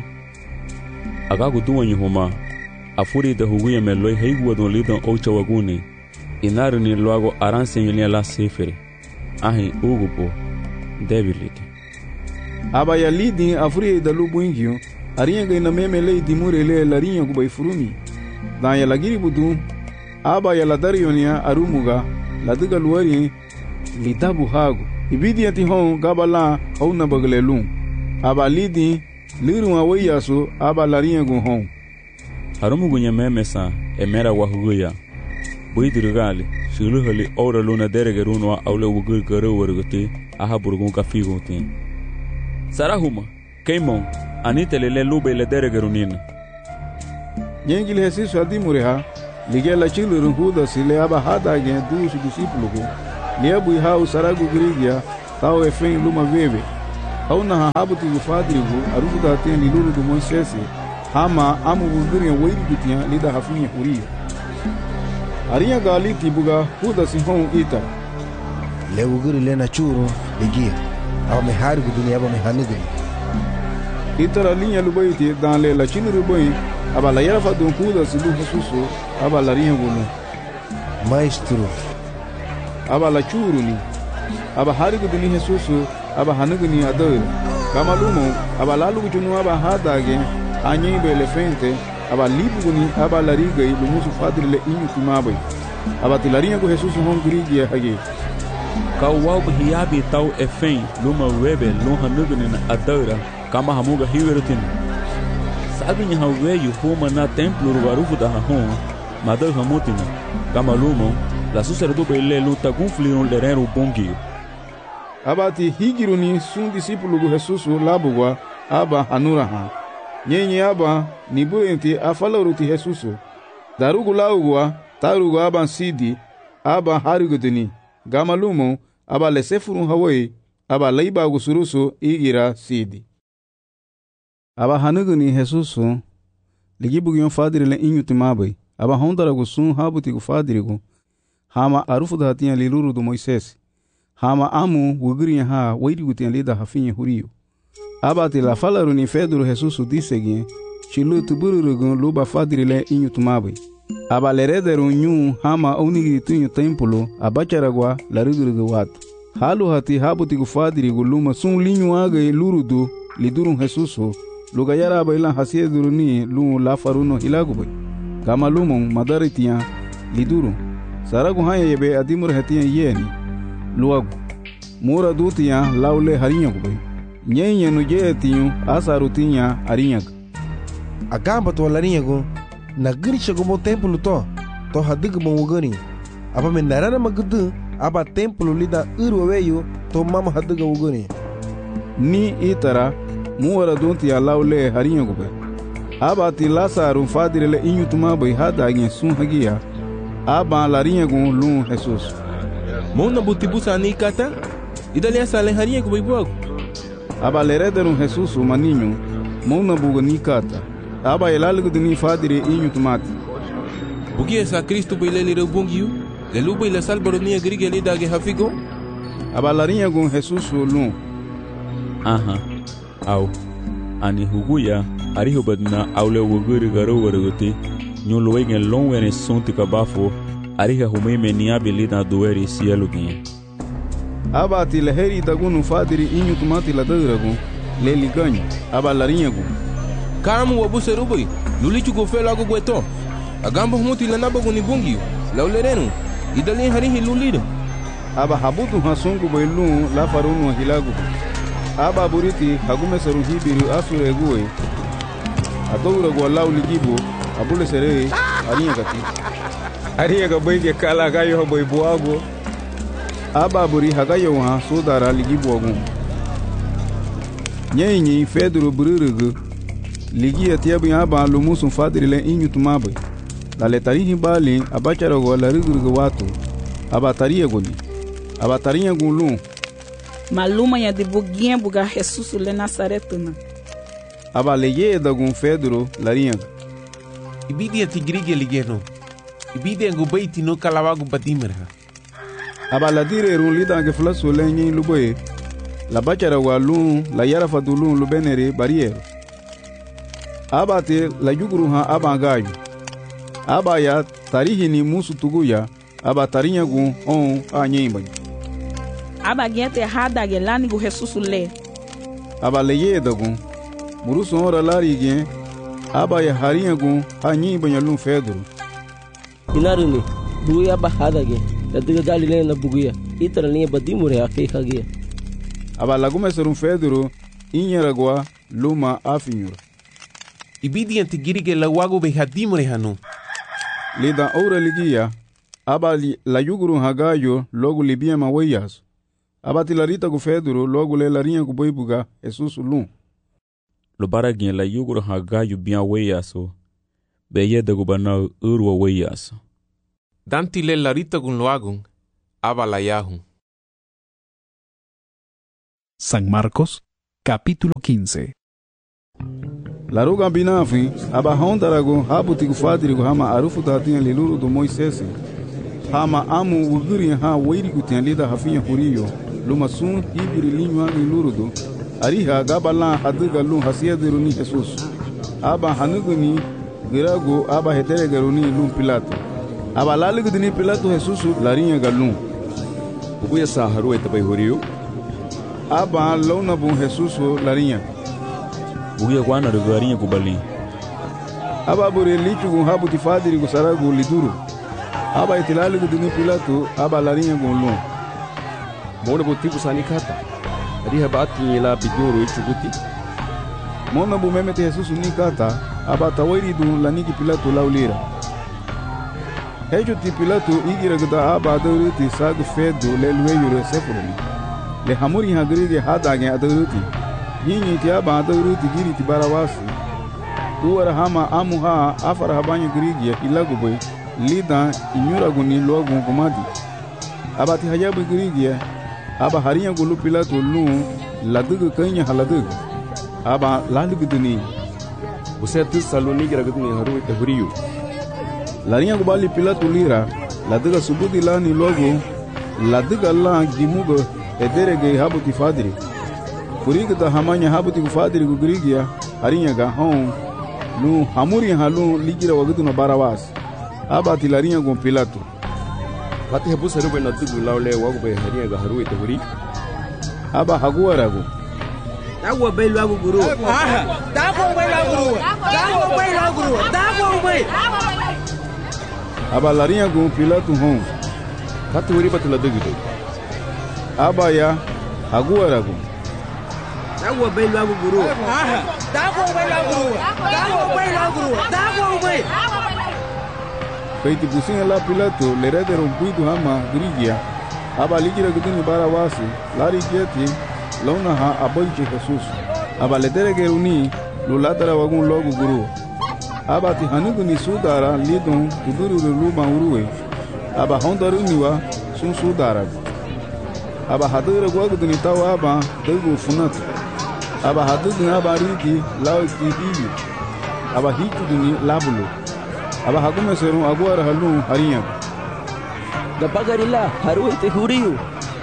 Agago duanho homa. A furi da huguia meloi heigua do lidon oucha waguni. Inaru ni logo aranse nyelia la sefere. Ahin ugupo. Debilite. Aba ya lidin a furi da lubuingio. Arinha gaina memelei dimurele larinha gubai furumi. Dan ya lagiri budum. Aba ya la darionia arumuga la diga luari litabu hago ibidi ati hon gabala hauna baglelum aba lidi liru awayaso aba larinha gun hon arumugu nyamemesa emera wahuguya buidirgali shiluhali ora luna deregeruno aule wugul garo wargote aha burgun kafigote sarahuma keimon anite lele lube le deregerunina Nyengil Jesus adimureha Ligia la chilur Judas le aba hada gen du su discípulo go. Liebu hau saragu grigia tau efen luma veve. Au na habu tu fadri go arufu da ten liluru do Moisés. Hama amu gurian weiri gutia lida hafinha huria. Arinha gali tibuga Judas hon ita. Le uguri le na churu ligia. Aba me hari gu dunia aba me hanigri. Itara linha lubaiti dan le la chilur boi aba la yarafa do Judas lu Jesus aba la rinha gulu. Maestro aba la churu ni aba hari gu dunia Jesus aba hanigni ador. Kamalumo aba la lugu junu aba hadage anyi be elefante aba libu ni aba la riga ilu musu fadri le inyu timabai. Aba tilarinha gu Jesus hon grigia hage. Kau hiabi tau efen luma webe lonha nugni na adora kama hamuga hiwerutin. Sabe nya haweyu homa na templo rubarufu da hon madar hamutina kama lumo la susera do bele luta gunfliron lerero bongio. Aba ti higiru ni sun discípulo gu Jesus labugwa aba hanura ha. Nyenye aba ni buenti afalaru ti Jesus. Darugu laugwa tarugu aba sidi aba harigudini. Gama lumo aba lesefurun hawai aba laiba gusurusu igira sidi. Aba hanuguni Jesusu ligibu gyon fadiri le inyu timabai. Aba hondara gusun habuti gu fadiri gu. Hama arufu da hatiyan liluru do Moisés. Hama amu wugiri ha wairi gutiyan lida hafinye huriyo. Aba ti la falaru ni Pedro Jesusu disegin chilu tuburu gun luba fadiri le inyu timabai. Aba lerederu nyu hama onigiri tunyu templo abacharagwa laruguru watu. Halu hati habuti gu fadiri gu luma sun linyu aga lurudu lidurun Jesusu. Luga yara aba ilan hasie duruni lu la faruno hilagu bai. Kama lumon madaritiya lidurun. Saragu hanya yebe adimur hatiyan yeni luagu. Mura dutiya laule harinyagu bai. Nyenye nuje tiyu asarutinya harinyagu. Agamba to larinyagu na giri shagumo templo to to hadigu mo wugani. Aba mendarana magudu aba templo lida uru weyu to mama hadiga wugani. Ni itara muwara donti ya laule harinha gube. Aba ti Lazaro fadire le inyu tumabai hada agin sun hagia. Aba larinha gun lun Jesus. Mona butibusa ni kata? Idali asa le harinha gube buago. Aba lerederun Jesus maninho. Mona buga ni kata. Aba elalgu dini fadire inyu tumati. Bugi esa Cristo bile le bungiu. Le luba ila salbaronia grige le dage hafigo. Aba larinha gun Jesus lun. Aha. Au ani huguya ari hubadna aule wuguri garo waragoti nyolo wegen longwene sonti kabafo ari ha humeme ni abilida doeri cielo guinha. Aba ti leheri dagunu fadiri inyu tumati la daragu le liganho aba larinha gu. Kamu wabuserubai lulichu go fela go gweto. Agamba humuti la nabagu ni bungi la ulerenu idali hari lulida. Aba habutu hasungu boilu la farunu hilagu. Aba buriti hagume seru hibiru asure guwe adowra gwalau ligibo abule sere ariya kati ariya ga boyge kala gayo boy buago. Aba buri hagayo ha sodara ligibo gu nyenyi Pedro bururugu ligia tiabu aba lumusun fadiri le inyu tumabai la letarihi bali abachara go la rugurugu watu aba tariya goni aba tariya gulu. Maluma ya de buguinha buga Jesus le Nazaretuna. Aba leye da gun Pedro larinha. Ibidi tigrige ligeno. Ibidi ngubaiti no kalawagu badimerha. Aba la dire run lida ge flaso lenyi luboye. La bachara walun la yara fadulun lubenere barriere. Aba te la yuguru ha aba gayu. Aba ya tarihi ni musu tuguya aba tarinha gun on anyemba. Aba gente errada gelani go Jesus le. Aba leye dagun. Murusu ora lari gen. Aba ya harinha gun hanyi banyalun Pedro. Inaruni buya bahada ge. Ladiga dali le na buguya. Itara linha badimure afi hagia. Aba lagume serum Pedro inyaragwa luma afinyura. Ibidi antigirige la wago be hadimure hanu. Lida ora ligia. Aba li, la yuguru hagayo logo libia maweyas. Aba tilarita gu Pedro logo le larinha gu boibuga Jesus lun. Lo baragin la yuguru hagayo bien weyaso. beye de gubanau urwa weyas. Dantile larita gun loagun, abalayahun. San Marcos, capítulo quince. Laruga binafi, aba hondarago, habutigu fadirigo hama arufu datinha liluru do Moisés. Hama amu uguri ha weirigu tinha lida hafinha huriyo, luma sun hibiri linwa liluru do. Ariha gabala hadiga lum hasiadiru ni Jesus. Aba hanuguni girago aba heteregaru ni lum Pilato. Aba laligu dini Pilato Jesus larinha galum. Ubuya sa haru etabai huriyo. Aba launa bun Jesus larinha. Bugia kwana de garinha kubali. Aba bure lichu gun habuti fadiri gu saragu liduru. Aba itilali gu dini Pilato aba larinha gun lum. Mona botiku sani kata. Ariha bati la bidoro ichuguti. Mona bu memete Jesus ni kata aba tawairi du laniki Pilato laulira. Hejo ti Pilato igira gda aba adauruti sagu fedo le lueyo sefuruni. Le hamuri hagrige hadage adauruti. Yinyi ti aba adauruti giri ti barawasi. Uwara hama amuha afara habanyo grige ilagubwe lida inyura guni logu kumadi. Aba ti hajabu grige aba harinya gulu Pilato lu ladugu kanya haladugu. Aba lalugu duni. Usetu saloni giragudni haru ita huriyo. Larinha gubali Pilato lira, laduga subudi lani logo, laduga la gimugo ederege habuti fadiri. Kuriga da hamanya habuti fadiri gugrigia, harinya ga hon, lu hamuri halu ligira wagudu na barawas. Aba ti larinha gon Pilato. Pati habu sarube na dugu laule wagube harinya ga haru ita huri. Aba haguwa rago. Dago bai lagu guru. Dago bai lagu guru. Dago bai lagu guru. Dago bai. Aba larinha gon Pilato hon. Katu huri batula dugu. Aba ya haguwa rago. Dago bai lagu guru. Dago bai lagu guru. Dago bai lagu guru. Dago bai. Feiti pusinha la Pilato le rede rompuidu hama grigia. Aba ligira guduni barawasi. Lari kieti launa ha aboiche Jesus. Aba ledere geruni lulatara wagun logu guru. Aba ti hanuguni sudara lidon kuduru luma uruwe. Aba hondaru niwa sun sudara. Aba hadura gwaguduni tawa aba degu funatu. Aba haduduni aba riki lau kibibi. Aba hikuduni labulu. Aba hagume serum aguara halun harinya. Gapagarila haru ite huriyo.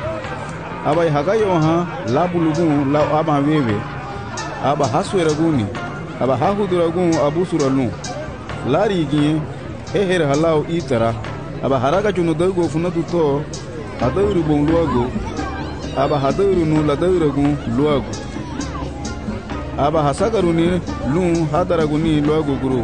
Aba hagayo ha labulugun la aba wewe. Aba haswera guni. Aba hahudura gun abusura lu. Lari giye heher halau itara. Aba haraga chuno dago funatu to adauru bon luago. Aba hadauru nu la dauru gun luago. Aba hasagaruni lu hadaraguni luago guru.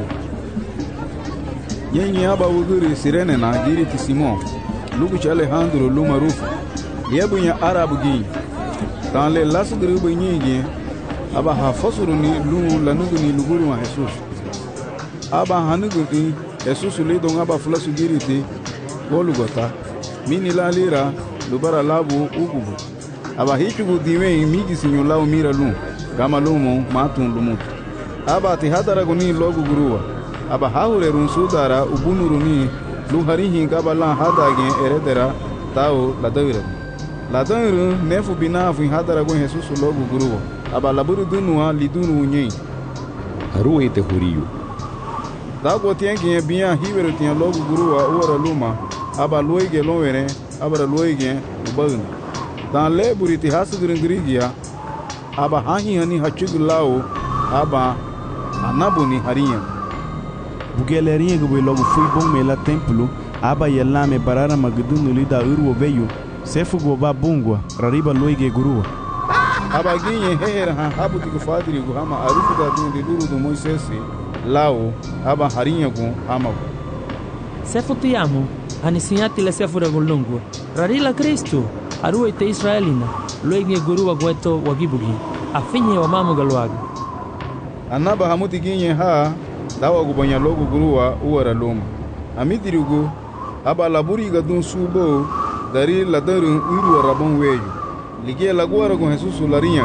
Yenyi aba wuguri sirene na giri ti Simon. Lugu ci Alejandro lu marufu. Yebu nya arabu gi. Dans les las grubu nyigi. Aba ha fosuruni lu lanuguni luguru wa Jesus. Aba hanuguni Jesus le don aba fulasu giriti. Golugota. Mini la lira lubara labu ugubu. Aba hichugu diwe migi sinyo lau mira lu. Kama lumo matun lumut. Aba ti hadaraguni logu guruwa. Aba haure run sudara ubunuruni lu harihi gabala hadage eredera tao ladawira. Ladawira nefu binafu hadaragun Jesus logu guruwa. Aba laburu dunua lidunu nyei. Haru ite huriyo. Dago tiengi biya hiberu tien logu guruwa uara luma. Aba luege lowere aba luege ubagn. Dan leburi ti hasugringrigia. Aba hahi hani hachugulao aba anabuni hariya. Bugelerinha que logo fui bom mela templo, aba yelame barara magdunu lida urwo veio, sefu goba bungwa, rariba loige gurua. Aba ginye hehera ha habuti kufadiri gu hama arufu da dundi duru do Moisés, lao aba harinha gu hama gu. Sefu tiamo, anisinyati le sefu regulungu, rarila Kristo, arue te Israelina, loige gurua gueto wagibugi, afinye wa mamu galuagu. Anaba hamuti ginye ha, dawa gubanya logo guruwa uwara loma. Amidirigo aba laburi gadun subo dari ladarun uru rabon weyo. Ligia laguara con Jesus larinha.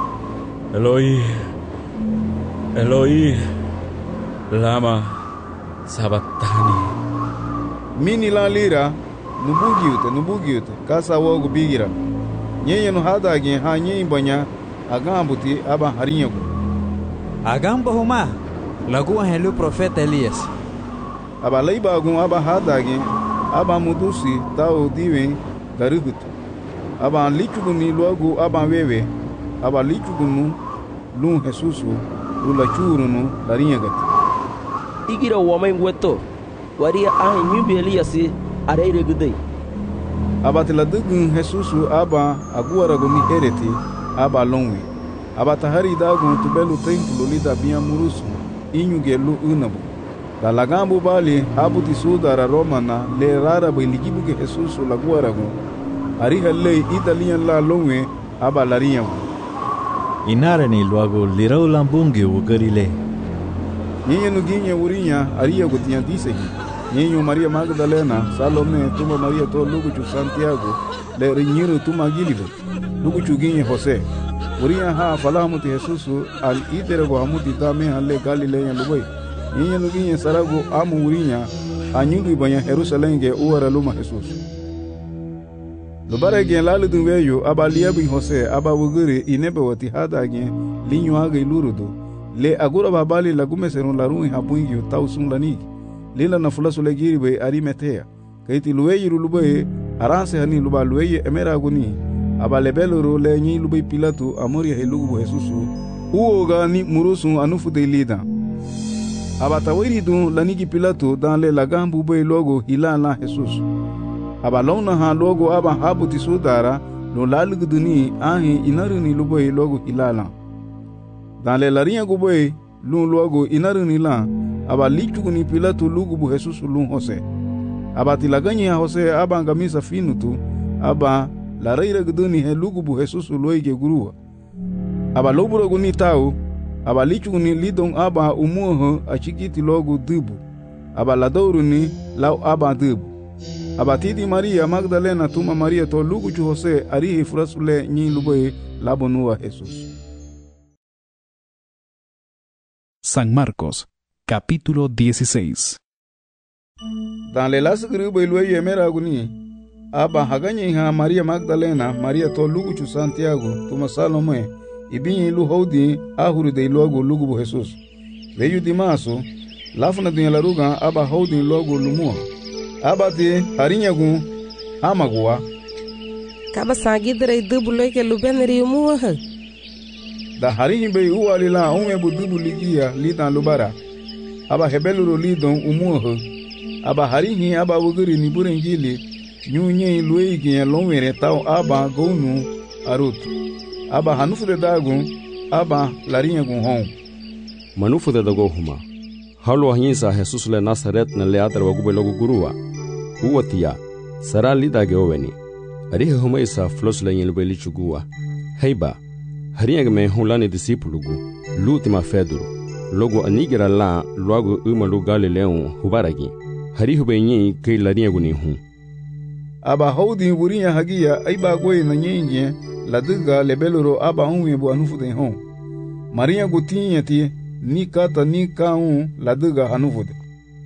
Eloi, Eloi, lama Sabatani. Mini la lira nubugiute nubugiute kasa wogu bigira. Nyenye no hadagi ha nyenye banya agambuti aba harinyagu. Agamba huma lagu helu profeta Elias. Aba leibagun aba hadagi aba mudusi tao diwen garugutu. Aba lichuguni logu aba wewe aba lichugunu lun Jesusu lula churunu larinyagati. Igira wamay weto waria ah nyubi Elias areire gudai. Aba tiladugun Jesusu aba aguara gumi hereti aba longwe. Aba tahari dagun tubelu templo lida bia murusu inyugelu unabu. Da lagambu bali abu tisudara romana le rara biligibuge Jesusu laguara gun. Ariha lei italian la longwe aba lariyan. Inara ni luago lirau lambungi ugarile. Nyenye nuginye urinya aria gutinya disehi. Nyenye Maria Magdalena, Salome, tuma Maria to luguchu Santiago, le rinyiro tuma gilibe. Luguchu ginye Jose. Urinya ha falahamuti Jesusu al itere go hamuti dame halle Galileya lubai. Nyenye nuginye sarago amu urinya anyugi banya Jerusalem ge uara luma Jesusu. Lubare gen lalu dunweyo aba liabi Jose aba wuguri inebe wati hada gen linyo aga ilurudu. Le agura babali lagume serun larun hapungi utau sun lanigi. Lila na fulasu legiri be arimetea. Kaiti luweyi lubay aranse hani luba luweyi emera aguni. Aba lebeluru le nyi lubay Pilatu amori helugu Jesusu. Uoga ni murusu anufu de lida. Aba tawiri dun lanigi Pilatu dan le lagambu be logo hilana Jesusu. Aba launa ha logo aba habu tisudara lo lalugu duni ahi inaruni lubay logo hilala. Dan le larinha gubay lun logo inaruni la. Aba lichugu ni Pilatu lugubu Jesusu lun Jose. Aba tilaganye ya Jose aba angamisa finutu. Aba la reira guduni he lugubu Jesusu loige gurua. Aba loburo guni tau. Aba lichugu ni lidong aba umuho achikiti logo dubu. Aba la douru ni lau aba dubu. Aba titi Maria Magdalena tuma Maria to luguchu Jose arihi furasule nyi luboye labonua Jesus. San Marcos, capítulo dieciséis. Dan le las gribo iluye mera aguni. Aba haganye ha Maria Magdalena, Maria to luguchu Santiago, tuma Salome, ibinye ilu hodi ahuru de logo lugubu Jesus. Veyu dimaso, lafuna dunya laruga aba hodi logo lumua. Aba ti harinyagu amagua. Kaba sagidre dubulo ke lubenri umua. Da harinyi be uwalila ume budubu ligia litan lubara. Aba hebeluro lidon umuho. Aba harinyi aba wuguri ni burengili nyunye luigi ya lomwere tau aba gonu arutu. Aba hanufu de dagu aba larinya gun hon. Manufu de dago huma. Halu hanyisa Jesus le Nazaret na le adar wagube logo gurua. Uwatia sara lidage oveni. Arihe huma isa flos le nyelube lichugua. Heiba harinha me hulani disipulugu lutima feduru. Logo anigira la logo uma lu Galileon hubaragi. Harihu benyi kei larinha guni hu. Aba hodi wurinya hagia aiba goe na nyenye laduga lebeloro aba unwe bu anufu de hon. Maria gutinya ti ni kata ni kaun laduga anufu de.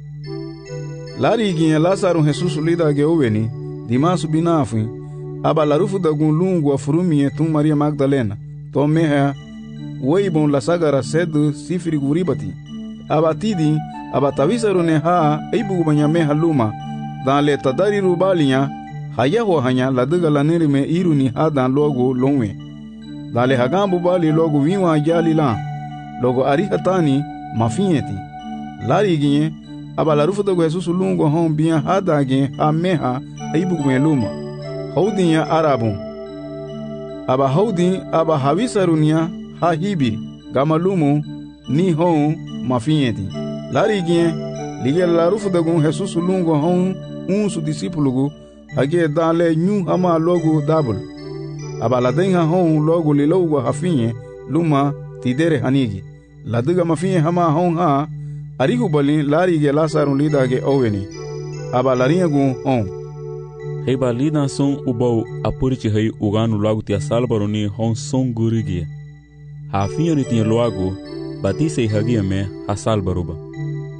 Lari ginha Lázaro Jesus lida ge oveni dimasu binafin aba larufu da gun lungu afurumie tum Maria Magdalena. Tomeha weibon la sagara sedu sifiri guribati. Abatidi abatavisaru ne ha eibu banyameha luma. Dan le tadari rubalinya hayaho hanya laduga laneri me iruni hadan logo longwe. Dan le hagambu bali logo wiwa ajali la. Logo arihatani mafinyeti. Lari ginye aba larufu da Jesus lungo hon biya hadage ha meha eibu luma. Haudinya arabun. Aba haudi aba havisarunia ha hibiri gamalumu ni hon mafinyeti. Lari gien lige larufu dagun Jesus lungo hon unsu disipulugu hage dale nyu hama logo dabul. Aba ladenha hon logo lilogo hafinye luma tidere hanigi. Laduga mafinye hama hon ha arihu bali lari ge Lázaro lidage oweni. Aba larinha gun hon. Heiba lidan son ubau apuriti hei uganu lagu tia salbaroni hon son gurigia. Ha finyo ni tinha loago batise hagia me ha salbaruba.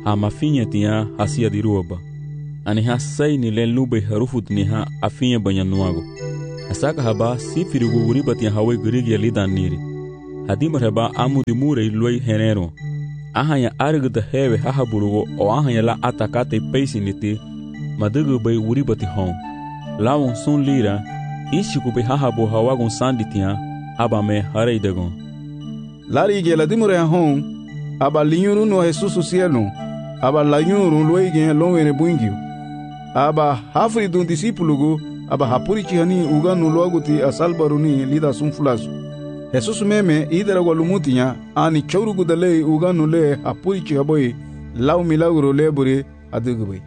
amafinha tinha hasia di ruaba. Ani hasai ni len lube harufut ni ha afinha banyanuago. Asaka haba sifirigu uriba tinha hawe gerigi ya lidan niri. Hadimar haba amu di mure luai henero. Ahanya arga da hewe hahaburugo o ahanya la atakate peisi niti madugu bay uriba ti hon. Lawon sun lira ishiku bay hahabu hawagon sandi tinha aba me harei dagon. Lari ge la dimure hon aba linyuru no Jesus cielo aba lanyuru luai ge lonwere buingio. Aba hafri dun disipulugo aba hapuri chihani uganu loaguti asalbaruni lida sunfulasu. Jesus meme idara walumutinya ani chaurugu dale uganu le hapuri chihaboy lau milagro lebure adugubay.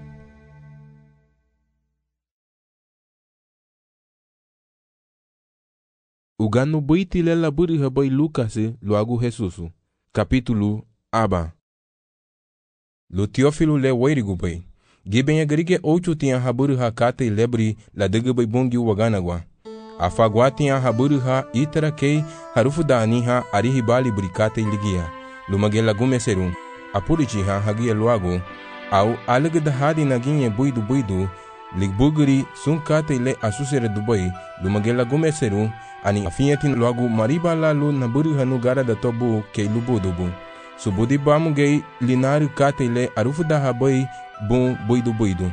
Uganu buiti lela buri haboy Lucas loagu Jesusu. Capítulo aba. Lo Teófilo le weirigubay. Giben agrige ocho tinha haburu ha kate lebri la degubay bongi waganagwa. Afagwa tinha haburu ha itara kei harufu da aniha arihibali burikate ligia. Lumagela gume serum. Apurichi ha hagia luago. Au aleg da hadi naginye buidu buidu. Ligbuguri sun kate le asusere dubai. Lumagela gume serum. Ani afinyatin luago mariba la lu naburu hanu gara da tobu kei lubu dubu. Subudi bamu gei linaru kate le arufu da habai bom boido boido.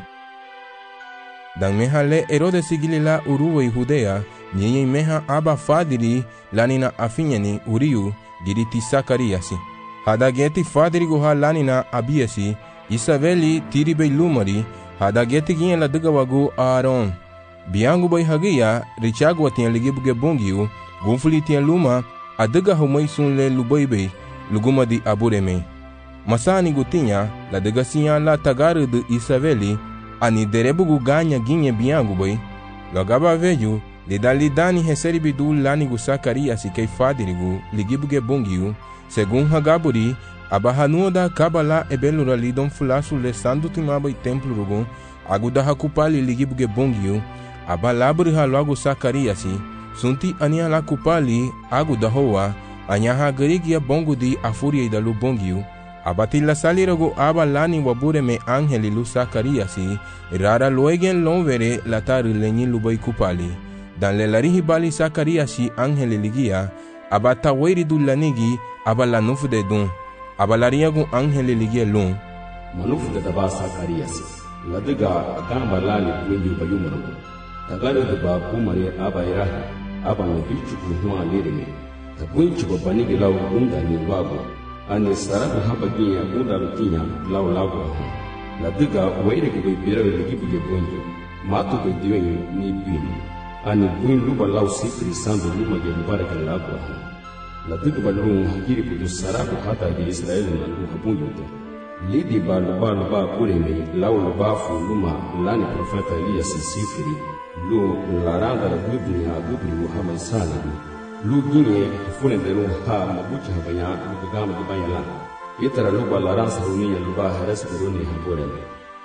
Dan meha le Herode sigili la uruwa i Judea, nyenye meha aba fadiri lanina afinyani uriu giriti Sakariasi. Hadageti fadiri goha lanina abiasi, Isabeli tiribe lumari, hadageti ginye la dugawagu Aaron. Biangu bay hagia, richagwa tiyan ligibuge bongiu, gunfuli tiyan luma, adaga humay sun le lubaibe, luguma di abureme. Masani gutinya la degasinya la tagaru de Isabeli ani derebugu ganya ginye biangu boy lagaba veju le dalidani heseri bidu lani gu Sakarias kei fadirigu ligibuge bongiu segun hagaburi abahanu da kabala ebelura lidon fulasu le sandu timaba templo rugu aguda hakupali ligibuge bongiu abalabri halagu Sakarias sunti ania la kupali aguda hoa anyaha garigia bongu di afuria idalu bongiu abatila salirago aba lani wabure me angeli lu Sakariasi rara loegen lonvere latari lenyi lubai kupali dan le larihi bali Sakariasi angeli ligia abata weri du lanigi aba la nufu de dun aba lariago angeli ligia lun manufu de daba Sakariasi ladiga gamba lani wengi bayumarago tagare de ba kumare aba irahi aba no bichu kuhuma lirime tabunchu babanigi lau unda ni wago ani sarabu haba ginya unda rukinya lau lau la diga waire ko be bira le gibi ge bonjo matu be diwe ni bin ani buin luba lau sifri sandu luma ge mubaraka lau la diga balun hakiri ko sarabu hata ge Israel na lu habunjo te lidi ba luba luba kureme lau luba fu luma lani profeta Elias sifri lu laranga la biblia biblia Muhammad sallallahu lu ginye fune de lu ha mabucha habanya lu gama de bayala itara lu balaran saruniya lu ba haras kuruni haborele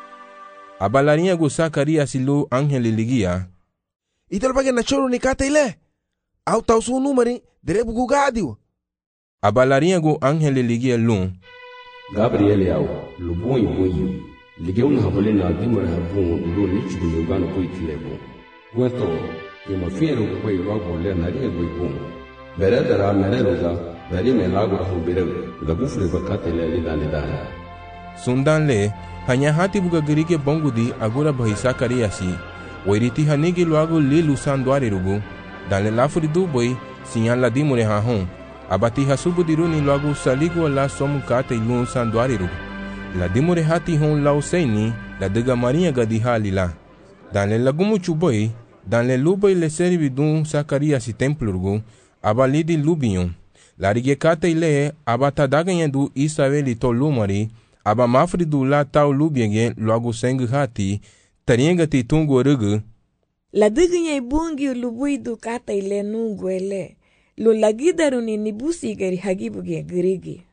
abalaria go Sakarias lu angel ligia ital bagen na choro ni kata ile au tausu numeri derebu gugadiu abalaria go angel ligia lu Gabriel yao lu boy boy ligeu na habolena dimara habun lu nichu lu gano poitlebo Gueto, que me fiero que voy a volver a nadie voy con. Veré de la meredoga, veré me lago a un biro, la bufle bacate le lida le da. Sundan le, hanya hati buga gerike bongudi agora bahi Sakariasi, wairiti hanigi luago lilu sanduari rugu, dan le lafuri du boy, sinyan la dimure hahon, abati hasubu diruni luago saligo la somu kate ilun sanduari rugu. La dimure hati hon lau seini, la dega maria gadiha lila. Dan le lagumu chuboy, dan le luboy le servi dun Sakarias si templurgu, abalidi lubion. La rigekate ile abata daganyedu Isabeli to lumari, aba mafri du la tau lubiege logo seng hati, tariengati tungu rugu. La diganye bungi lubui du kata ile nungwele, lo lagidaruni nibusi gari hagibuge grigi.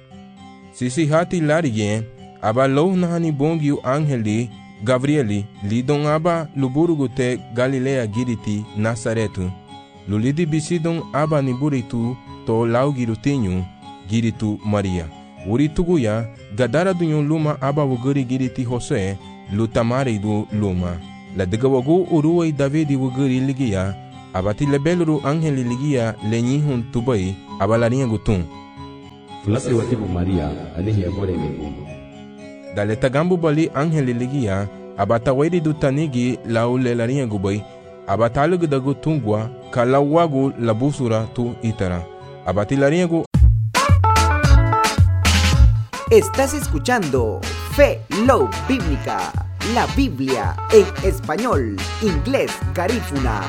Sisi hati larige, aba lo nahani bongi u angeli, Gabrieli, lidon aba luburugu te Galilea giriti Nazaretu. Lulidi bisidon aba niburitu to lau girutinho, giritu Maria. Wuri tuguya, gadara dunyon luma aba wuguri giri ti Jose, lutamari du luma. La diga wagu uruway Davidi wuguri ligiya, abati lebeluru angeli ligiya lenyihun tubai, abalaringa gutun. Fulase watibu Maria, anihi ya bore megungu. Dale tagambu bali angeli ligiya, abata wedi du tanigi lau lelaringa gubai, abatalu gudagu tungwa, ka lawagu labusura tu itara. Abati laringa. Estás escuchando Fe Love Bíblica, la Biblia en español, inglés, garífuna.